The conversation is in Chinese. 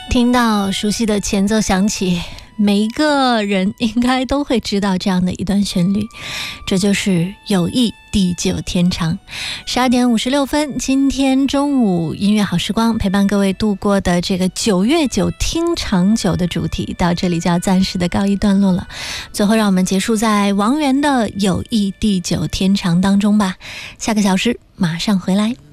听到熟悉的前奏响起，每一个人应该都会知道这样的一段旋律，这就是友谊地久天长。12点56分，今天中午音乐好时光陪伴各位度过的这个9月9听长久的主题到这里就要暂时的告一段落了。最后让我们结束在王源的友谊地久天长当中吧，下个小时马上回来。